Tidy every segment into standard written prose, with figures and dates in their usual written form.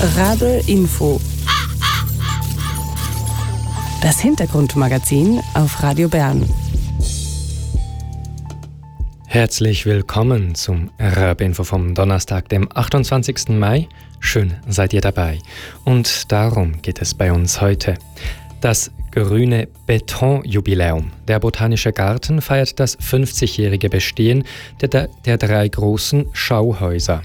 Rabe Info. Das Hintergrundmagazin auf Radio Bern. Herzlich willkommen zum Rabe Info vom Donnerstag, dem 28. Mai. Schön seid ihr dabei. Und darum geht es bei uns heute. Das grüne Betonjubiläum. Der Botanische Garten feiert das 50-jährige Bestehen der drei großen Schauhäuser.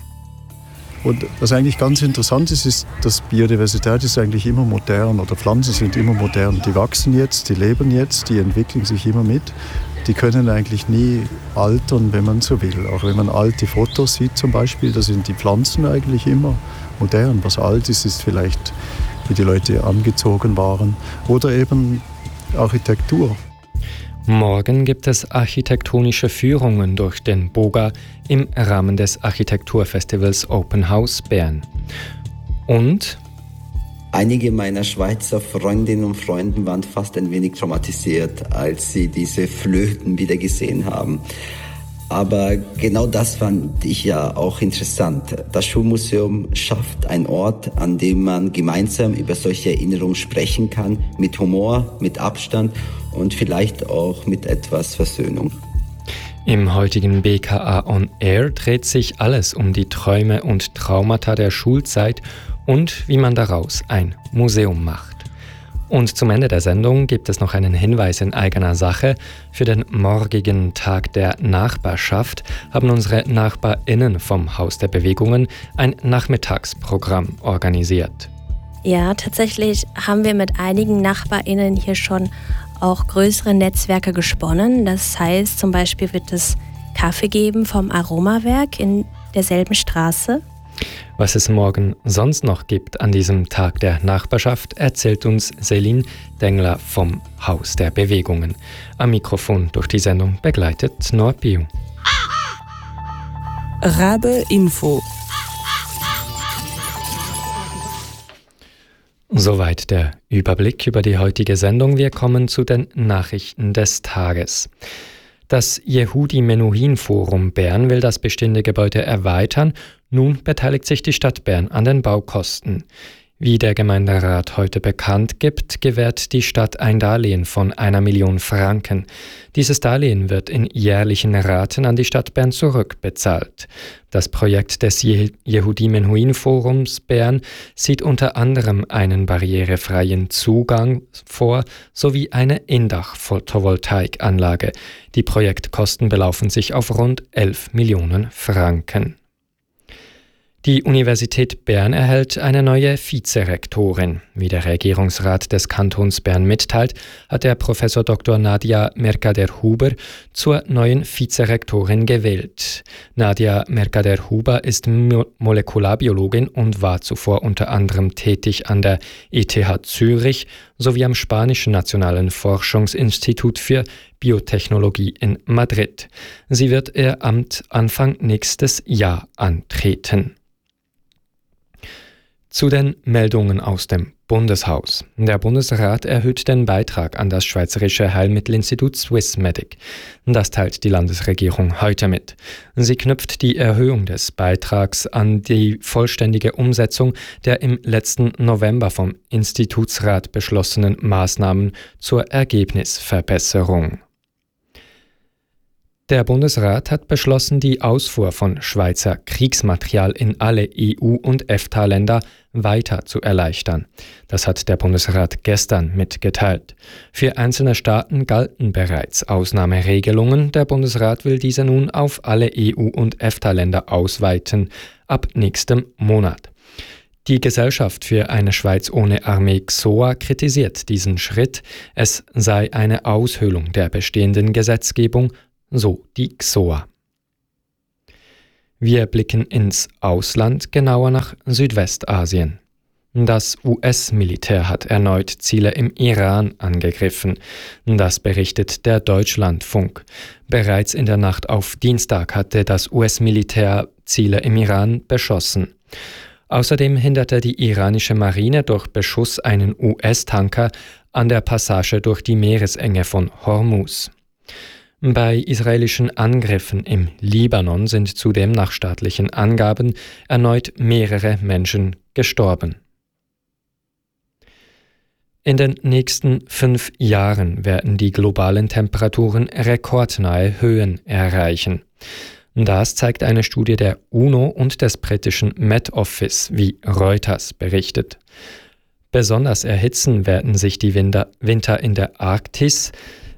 Und was eigentlich ganz interessant ist, ist, dass Biodiversität ist eigentlich immer modern oder Pflanzen sind immer modern. Die wachsen jetzt, die leben jetzt, die entwickeln sich immer mit. Die können eigentlich nie altern, wenn man so will. Auch wenn man alte Fotos sieht zum Beispiel, da sind die Pflanzen eigentlich immer modern. Was alt ist, ist vielleicht, wie die Leute angezogen waren. Oder eben Architektur. Morgen gibt es architektonische Führungen durch den Boga im Rahmen des Architekturfestivals Open House Bern. Und einige meiner Schweizer Freundinnen und Freunde waren fast ein wenig traumatisiert, als sie diese Flöten wieder gesehen haben. Aber genau das fand ich ja auch interessant. Das Schulmuseum schafft einen Ort, an dem man gemeinsam über solche Erinnerungen sprechen kann, mit Humor, mit Abstand und vielleicht auch mit etwas Versöhnung. Im heutigen BKA On Air dreht sich alles um die Träume und Traumata der Schulzeit und wie man daraus ein Museum macht. Und zum Ende der Sendung gibt es noch einen Hinweis in eigener Sache. Für den morgigen Tag der Nachbarschaft haben unsere NachbarInnen vom Haus der Bewegungen ein Nachmittagsprogramm organisiert. Ja, tatsächlich haben wir mit einigen NachbarInnen hier schon auch größere Netzwerke gesponnen. Das heißt, zum Beispiel wird es Kaffee geben vom Aromawerk in derselben Straße. Was es morgen sonst noch gibt an diesem Tag der Nachbarschaft, erzählt uns Selin Dengler vom Haus der Bewegungen. Am Mikrofon durch die Sendung begleitet Noah Piu. Rabe Info. Soweit der Überblick über die heutige Sendung. Wir kommen zu den Nachrichten des Tages. Das Yehudi Menuhin Forum Bern will das bestehende Gebäude erweitern. Nun beteiligt sich die Stadt Bern an den Baukosten. Wie der Gemeinderat heute bekannt gibt, gewährt die Stadt ein Darlehen von 1 Million Franken. Dieses Darlehen wird in jährlichen Raten an die Stadt Bern zurückbezahlt. Das Projekt des Yehudi Menuhin Forums Bern sieht unter anderem einen barrierefreien Zugang vor sowie eine Indach-Photovoltaikanlage. Die Projektkosten belaufen sich auf rund 11 Millionen Franken. Die Universität Bern erhält eine neue Vizerektorin. Wie der Regierungsrat des Kantons Bern mitteilt, hat der Professor Dr. Nadia Mercader-Huber zur neuen Vizerektorin gewählt. Nadia Mercader-Huber ist Molekularbiologin und war zuvor unter anderem tätig an der ETH Zürich sowie am Spanischen Nationalen Forschungsinstitut für Biotechnologie in Madrid. Sie wird ihr Amt Anfang nächstes Jahr antreten. Zu den Meldungen aus dem Bundeshaus. Der Bundesrat erhöht den Beitrag an das Schweizerische Heilmittelinstitut Swissmedic. Das teilt die Landesregierung heute mit. Sie knüpft die Erhöhung des Beitrags an die vollständige Umsetzung der im letzten November vom Institutsrat beschlossenen Maßnahmen zur Ergebnisverbesserung. Der Bundesrat hat beschlossen, die Ausfuhr von Schweizer Kriegsmaterial in alle EU- und EFTA-Länder weiter zu erleichtern. Das hat der Bundesrat gestern mitgeteilt. Für einzelne Staaten galten bereits Ausnahmeregelungen. Der Bundesrat will diese nun auf alle EU- und EFTA-Länder ausweiten, ab nächstem Monat. Die Gesellschaft für eine Schweiz ohne Armee XOA kritisiert diesen Schritt. Es sei eine Aushöhlung der bestehenden Gesetzgebung, so die XOA. Wir blicken ins Ausland, genauer nach Südwestasien. Das US-Militär hat erneut Ziele im Iran angegriffen. Das berichtet der Deutschlandfunk. Bereits in der Nacht auf Dienstag hatte das US-Militär Ziele im Iran beschossen. Außerdem hinderte die iranische Marine durch Beschuss einen US-Tanker an der Passage durch die Meeresenge von Hormuz. Bei israelischen Angriffen im Libanon sind zudem nach staatlichen Angaben erneut mehrere Menschen gestorben. In den nächsten 5 Jahren werden die globalen Temperaturen rekordnahe Höhen erreichen. Das zeigt eine Studie der UNO und des britischen Met Office, wie Reuters berichtet. Besonders erhitzen werden sich die Winter in der Arktis.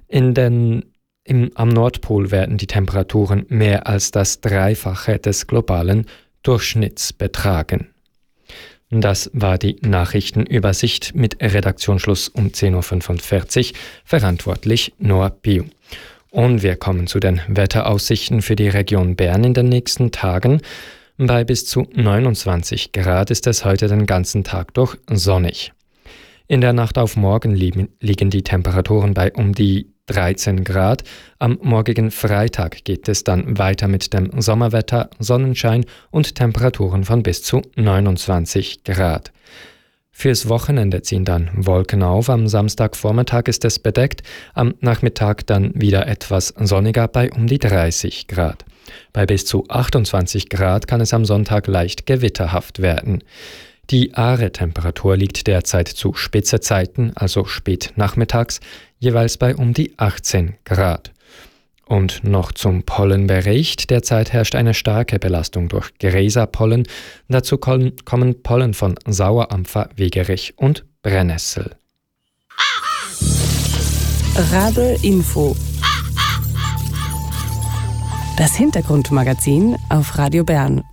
Am Nordpol werden die Temperaturen mehr als das Dreifache des globalen Durchschnitts betragen. Das war die Nachrichtenübersicht mit Redaktionsschluss um 10.45 Uhr, verantwortlich Noah Piu. Und wir kommen zu den Wetteraussichten für die Region Bern in den nächsten Tagen. Bei bis zu 29 Grad ist es heute den ganzen Tag durch sonnig. In der Nacht auf morgen liegen die Temperaturen bei um die 13 Grad. Am morgigen Freitag geht es dann weiter mit dem Sommerwetter, Sonnenschein und Temperaturen von bis zu 29 Grad. Fürs Wochenende ziehen dann Wolken auf. Am Samstagvormittag ist es bedeckt, am Nachmittag dann wieder etwas sonniger bei um die 30 Grad. Bei bis zu 28 Grad kann es am Sonntag leicht gewitterhaft werden. Die Aare-Temperatur liegt derzeit zu Spitzezeiten, also spät nachmittags, jeweils bei um die 18 Grad. Und noch zum Pollenbericht. Derzeit herrscht eine starke Belastung durch Gräserpollen. Dazu kommen Pollen von Sauerampfer, Wegerich und Brennnessel. Radl Info. Das Hintergrundmagazin auf Radio Bern.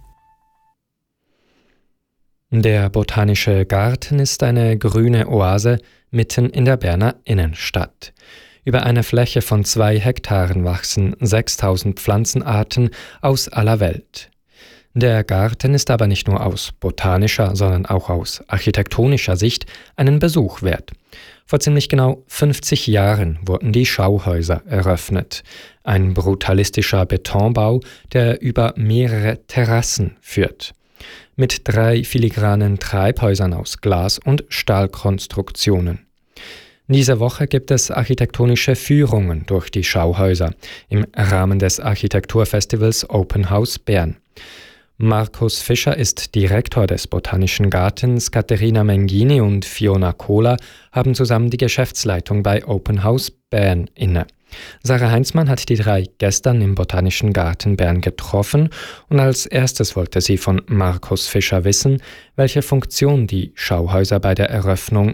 Der Botanische Garten ist eine grüne Oase mitten in der Berner Innenstadt. Über eine Fläche von 2 Hektaren wachsen 6000 Pflanzenarten aus aller Welt. Der Garten ist aber nicht nur aus botanischer, sondern auch aus architektonischer Sicht einen Besuch wert. Vor ziemlich genau 50 Jahren wurden die Schauhäuser eröffnet. Ein brutalistischer Betonbau, der über mehrere Terrassen führt. Mit 3 filigranen Treibhäusern aus Glas- und Stahlkonstruktionen. Diese Woche gibt es architektonische Führungen durch die Schauhäuser im Rahmen des Architekturfestivals Open House Bern. Markus Fischer ist Direktor des Botanischen Gartens, Katharina Mengini und Fiona Kohler haben zusammen die Geschäftsleitung bei Open House Bern inne. Sarah Heinzmann hat die 3 gestern im Botanischen Garten Bern getroffen und als erstes wollte sie von Markus Fischer wissen, welche Funktion die Schauhäuser bei der Eröffnung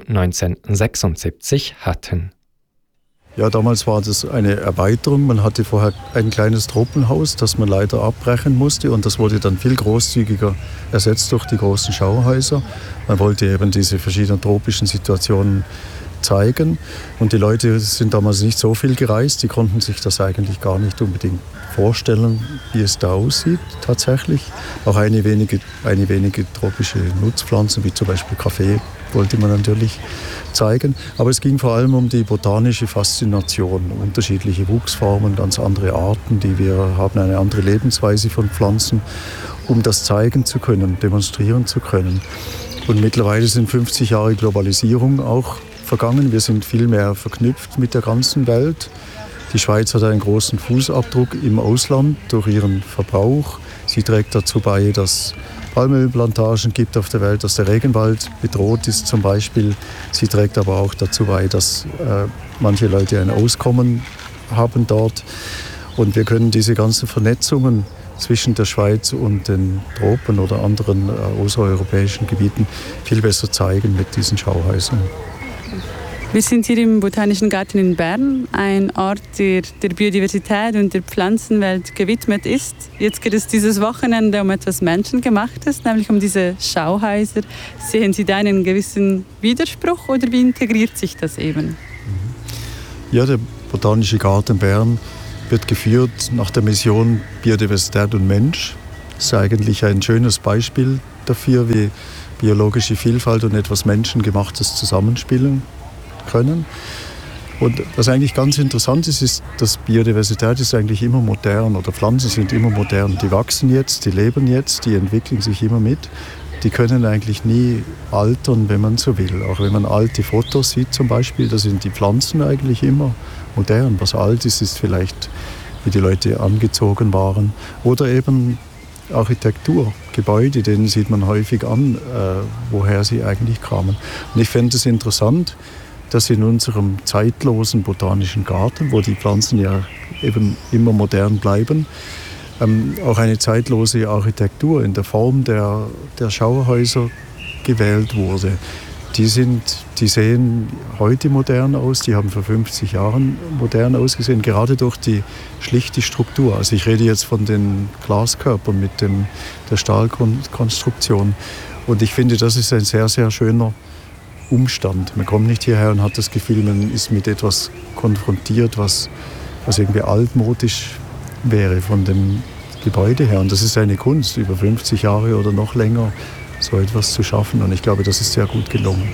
1976 hatten. Ja, damals war das eine Erweiterung. Man hatte vorher ein kleines Tropenhaus, das man leider abbrechen musste und das wurde dann viel großzügiger ersetzt durch die großen Schauhäuser. Man wollte eben diese verschiedenen tropischen Situationen zeigen und die Leute sind damals nicht so viel gereist, die konnten sich das eigentlich gar nicht unbedingt vorstellen, wie es da aussieht tatsächlich. Auch eine wenige tropische Nutzpflanzen, wie zum Beispiel Kaffee, wollte man natürlich zeigen. Aber es ging vor allem um die botanische Faszination, unterschiedliche Wuchsformen, ganz andere Arten, die wir haben, eine andere Lebensweise von Pflanzen, um das zeigen zu können, demonstrieren zu können. Und mittlerweile sind 50 Jahre Globalisierung auch vergangen. Wir sind viel mehr verknüpft mit der ganzen Welt. Die Schweiz hat einen großen Fußabdruck im Ausland durch ihren Verbrauch. Sie trägt dazu bei, dass Palmölplantagen gibt auf der Welt, dass der Regenwald bedroht ist zum Beispiel. Sie trägt aber auch dazu bei, dass manche Leute ein Auskommen haben dort. Und wir können diese ganzen Vernetzungen zwischen der Schweiz und den Tropen oder anderen außereuropäischen Gebieten viel besser zeigen mit diesen Schauhäusern. Wir sind hier im Botanischen Garten in Bern, ein Ort, der der Biodiversität und der Pflanzenwelt gewidmet ist. Jetzt geht es dieses Wochenende um etwas Menschengemachtes, nämlich um diese Schauhäuser. Sehen Sie da einen gewissen Widerspruch oder wie integriert sich das eben? Ja, der Botanische Garten Bern wird geführt nach der Mission Biodiversität und Mensch. Das ist eigentlich ein schönes Beispiel dafür, wie biologische Vielfalt und etwas Menschengemachtes zusammenspielen können. Und was eigentlich ganz interessant ist, ist, dass Biodiversität ist eigentlich immer modern oder Pflanzen sind immer modern. Die wachsen jetzt, die leben jetzt, die entwickeln sich immer mit. Die können eigentlich nie altern, wenn man so will. Auch wenn man alte Fotos sieht zum Beispiel, da sind die Pflanzen eigentlich immer modern. Was alt ist, ist vielleicht, wie die Leute angezogen waren. Oder eben Architektur, Gebäude, denen sieht man häufig an, woher sie eigentlich kamen. Und ich finde es interessant, dass in unserem zeitlosen botanischen Garten, wo die Pflanzen ja eben immer modern bleiben, auch eine zeitlose Architektur in der Form der Schauhäuser gewählt wurde. Die sehen heute modern aus, die haben vor 50 Jahren modern ausgesehen, gerade durch die schlichte Struktur. Also ich rede jetzt von den Glaskörpern mit der Stahlkonstruktion. Und ich finde, das ist ein sehr, sehr schöner Umstand. Man kommt nicht hierher und hat das Gefühl, man ist mit etwas konfrontiert, was irgendwie altmodisch wäre von dem Gebäude her. Und das ist eine Kunst, über 50 Jahre oder noch länger so etwas zu schaffen. Und ich glaube, das ist sehr gut gelungen.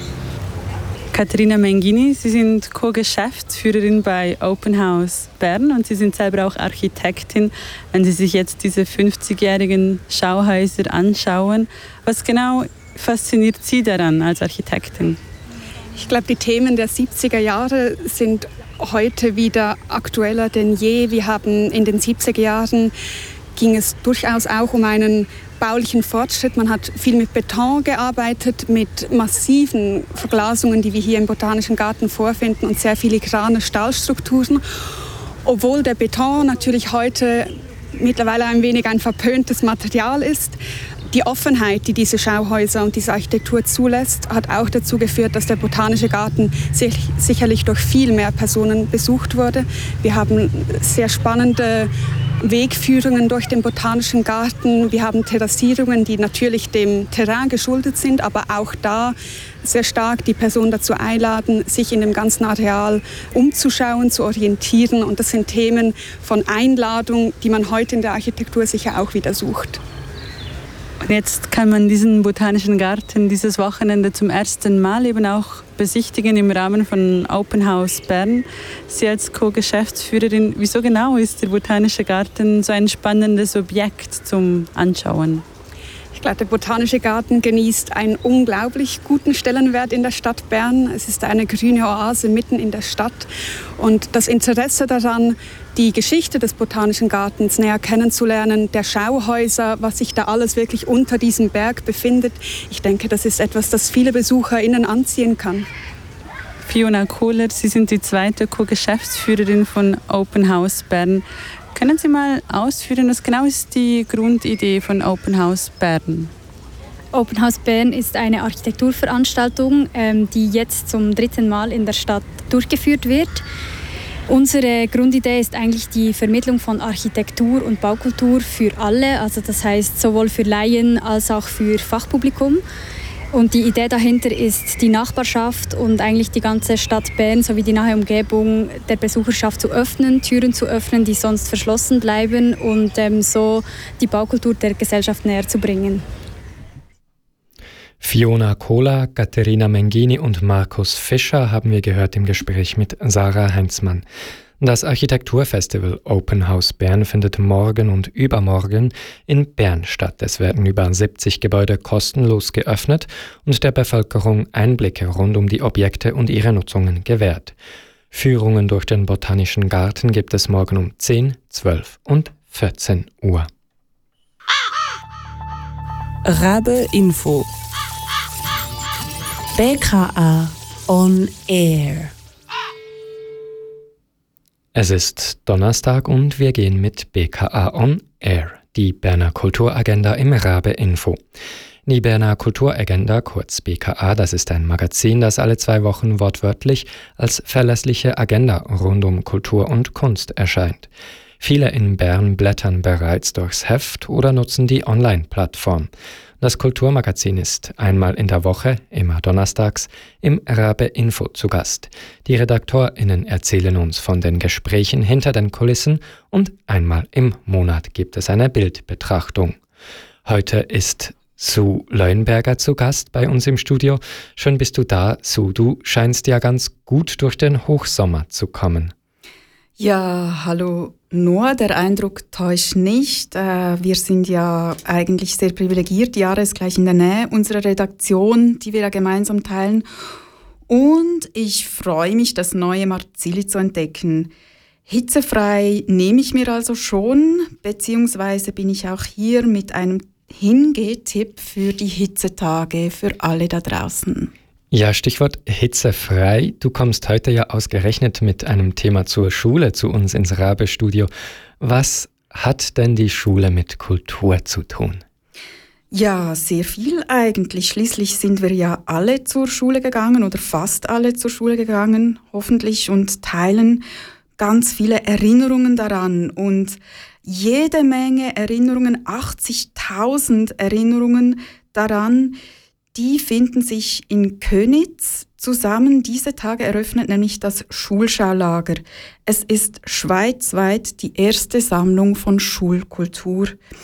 Caterina Mengini, Sie sind Co-Geschäftsführerin bei Open House Bern und Sie sind selber auch Architektin. Wenn Sie sich jetzt diese 50-jährigen Schauhäuser anschauen, was genau fasziniert Sie daran als Architektin? Ich glaube, die Themen der 70er Jahre sind heute wieder aktueller denn je. Wir haben in den 70er Jahren ging es durchaus auch um einen baulichen Fortschritt. Man hat viel mit Beton gearbeitet, mit massiven Verglasungen, die wir hier im Botanischen Garten vorfinden und sehr filigrane Stahlstrukturen. Obwohl der Beton natürlich heute mittlerweile ein wenig ein verpöntes Material ist. Die Offenheit, die diese Schauhäuser und diese Architektur zulässt, hat auch dazu geführt, dass der Botanische Garten sicherlich durch viel mehr Personen besucht wurde. Wir haben sehr spannende Wegführungen durch den Botanischen Garten. Wir haben Terrassierungen, die natürlich dem Terrain geschuldet sind, aber auch da sehr stark die Person dazu einladen, sich in dem ganzen Areal umzuschauen, zu orientieren. Und das sind Themen von Einladung, die man heute in der Architektur sicher auch wieder sucht. Und jetzt kann man diesen Botanischen Garten dieses Wochenende zum ersten Mal eben auch besichtigen im Rahmen von Open House Bern. Sie als Co-Geschäftsführerin, wieso genau ist der Botanische Garten so ein spannendes Objekt zum Anschauen? Ich glaube, der Botanische Garten genießt einen unglaublich guten Stellenwert in der Stadt Bern. Es ist eine grüne Oase mitten in der Stadt. Und das Interesse daran, die Geschichte des Botanischen Gartens näher kennenzulernen, der Schauhäuser, was sich da alles wirklich unter diesem Berg befindet, ich denke, das ist etwas, das viele BesucherInnen anziehen kann. Fiona Kohler, Sie sind die zweite Co-Geschäftsführerin von Open House Bern. Können Sie mal ausführen, was genau ist die Grundidee von Open House Bern? Open House Bern ist eine Architekturveranstaltung, die jetzt zum 3. Mal in der Stadt durchgeführt wird. Unsere Grundidee ist eigentlich die Vermittlung von Architektur und Baukultur für alle, also das heißt sowohl für Laien als auch für Fachpublikum. Und die Idee dahinter ist, die Nachbarschaft und eigentlich die ganze Stadt Bern sowie die nahe Umgebung der Besucherschaft zu öffnen, Türen zu öffnen, die sonst verschlossen bleiben und so die Baukultur der Gesellschaft näher zu bringen. Fiona Kohler, Caterina Mengini und Markus Fischer haben wir gehört im Gespräch mit Sarah Heinzmann. Das Architekturfestival Open House Bern findet morgen und übermorgen in Bern statt. Es werden über 70 Gebäude kostenlos geöffnet und der Bevölkerung Einblicke rund um die Objekte und ihre Nutzungen gewährt. Führungen durch den Botanischen Garten gibt es morgen um 10, 12 und 14 Uhr. Rabe Info. BKA on Air. Es ist Donnerstag und wir gehen mit BKA on Air, die Berner Kulturagenda im Rabe Info. Die Berner Kulturagenda, kurz BKA, das ist ein Magazin, das alle 2 Wochen wortwörtlich als verlässliche Agenda rund um Kultur und Kunst erscheint. Viele in Bern blättern bereits durchs Heft oder nutzen die Online-Plattform. Das Kulturmagazin ist einmal in der Woche, immer donnerstags, im Rabe Info zu Gast. Die RedaktorInnen erzählen uns von den Gesprächen hinter den Kulissen und einmal im Monat gibt es eine Bildbetrachtung. Heute ist Sue Leuenberger zu Gast bei uns im Studio. Schön bist du da, Sue. Du scheinst ja ganz gut durch den Hochsommer zu kommen. Ja, hallo Noah, der Eindruck täuscht nicht. Wir sind ja eigentlich sehr privilegiert. Jahre ist gleich in der Nähe unserer Redaktion, die wir ja gemeinsam teilen. Und ich freue mich, das neue Marzili zu entdecken. Hitzefrei nehme ich mir also schon, beziehungsweise bin ich auch hier mit einem Hingeh-Tipp für die Hitzetage für alle da draußen. Ja, Stichwort hitzefrei. Du kommst heute ja ausgerechnet mit einem Thema zur Schule zu uns ins Rabe-Studio. Was hat denn die Schule mit Kultur zu tun? Ja, sehr viel eigentlich. Schließlich sind wir ja alle zur Schule gegangen oder fast alle zur Schule gegangen, hoffentlich, und teilen ganz viele Erinnerungen daran. Und jede Menge Erinnerungen, 80.000 Erinnerungen daran, die finden sich in Könitz zusammen. Diese Tage eröffnet nämlich das Schulschaulager. Es ist schweizweit die erste Sammlung von Schulkultur.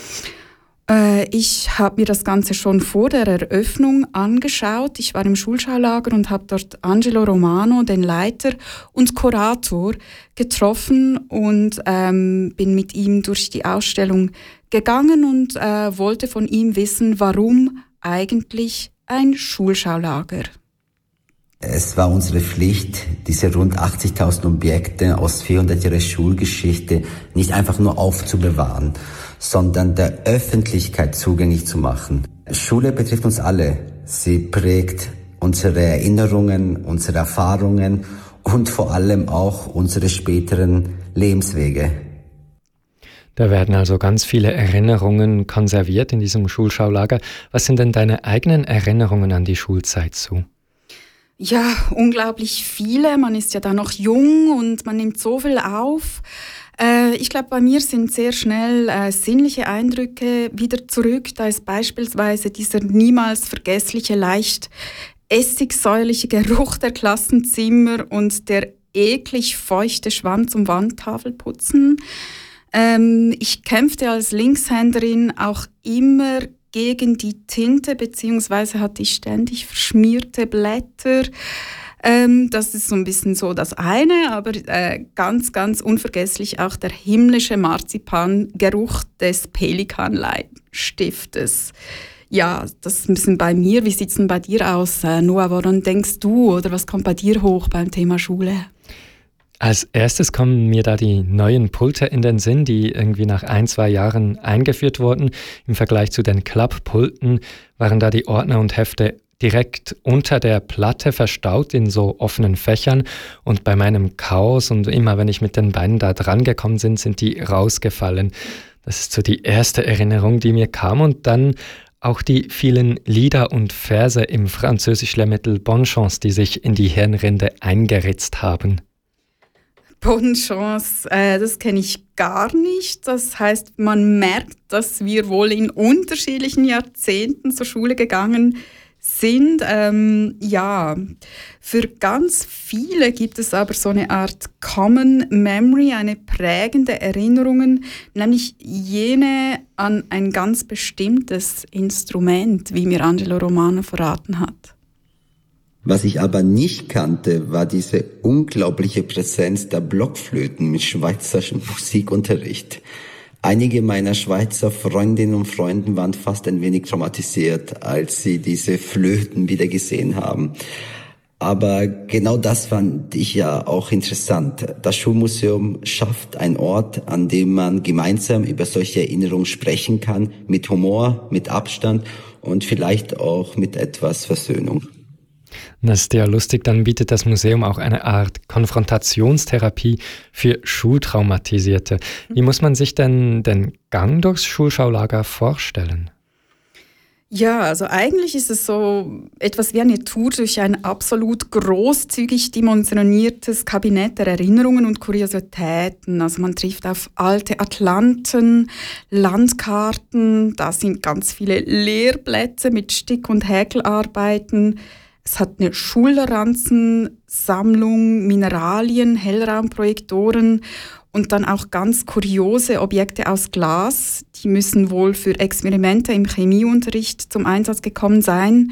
Ich habe mir das Ganze schon vor der Eröffnung angeschaut. Ich war im Schulschaulager und habe dort Angelo Romano, den Leiter und Kurator, getroffen und bin mit ihm durch die Ausstellung gegangen und wollte von ihm wissen, warum eigentlich ein Schulschaulager. Es war unsere Pflicht, diese rund 80.000 Objekte aus 400 Jahren Schulgeschichte nicht einfach nur aufzubewahren, sondern der Öffentlichkeit zugänglich zu machen. Schule betrifft uns alle. Sie prägt unsere Erinnerungen, unsere Erfahrungen und vor allem auch unsere späteren Lebenswege. Da werden also ganz viele Erinnerungen konserviert in diesem Schulschaulager. Was sind denn deine eigenen Erinnerungen an die Schulzeit so? Ja, unglaublich viele. Man ist ja da noch jung und man nimmt so viel auf. Ich glaube, bei mir sind sehr schnell sinnliche Eindrücke wieder zurück. Da ist beispielsweise dieser niemals vergessliche, leicht essigsäuerliche Geruch der Klassenzimmer und der eklig feuchte Schwamm zum Wandtafelputzen. Ich kämpfte als Linkshänderin auch immer gegen die Tinte, beziehungsweise hatte ich ständig verschmierte Blätter. Das ist so ein bisschen so das eine, aber ganz, ganz unvergesslich auch der himmlische Marzipangeruch des Pelikanleitstiftes. Ja, das ist ein bisschen bei mir. Wie sieht es denn bei dir aus, Noah? Woran denkst du oder was kommt bei dir hoch beim Thema Schule? Als erstes kommen mir da die neuen Pulte in den Sinn, die irgendwie nach 1-2 Jahren eingeführt wurden. Im Vergleich zu den Klapppulten waren da die Ordner und Hefte direkt unter der Platte verstaut in so offenen Fächern. Und bei meinem Chaos und immer, wenn ich mit den Beinen da dran gekommen bin, sind die rausgefallen. Das ist so die erste Erinnerung, die mir kam. Und dann auch die vielen Lieder und Verse im Französisch-Lehrmittel Bonne Chance, die sich in die Hirnrinde eingeritzt haben. Bonne Chance, das kenne ich gar nicht. Das heißt, man merkt, dass wir wohl in unterschiedlichen Jahrzehnten zur Schule gegangen sind. Ja, für ganz viele gibt es aber so eine Art Common Memory, eine prägende Erinnerung, nämlich jene an ein ganz bestimmtes Instrument, wie mir Angelo Romano verraten hat. Was ich aber nicht kannte, war diese unglaubliche Präsenz der Blockflöten mit schweizerischem Musikunterricht. Einige meiner Schweizer Freundinnen und Freunde waren fast ein wenig traumatisiert, als sie diese Flöten wieder gesehen haben. Aber genau das fand ich ja auch interessant. Das Schulmuseum schafft einen Ort, an dem man gemeinsam über solche Erinnerungen sprechen kann, mit Humor, mit Abstand und vielleicht auch mit etwas Versöhnung. Das ist ja lustig, dann bietet das Museum auch eine Art Konfrontationstherapie für Schultraumatisierte. Wie muss man sich denn den Gang durchs Schulschaulager vorstellen? Ja, also eigentlich ist es so etwas wie eine Tour durch ein absolut großzügig dimensioniertes Kabinett der Erinnerungen und Kuriositäten. Also man trifft auf alte Atlanten, Landkarten, da sind ganz viele Lehrplätze mit Stick- und Häkelarbeiten. Es hat eine Schulranzensammlung, Mineralien, Hellraumprojektoren und dann auch ganz kuriose Objekte aus Glas. Die müssen wohl für Experimente im Chemieunterricht zum Einsatz gekommen sein.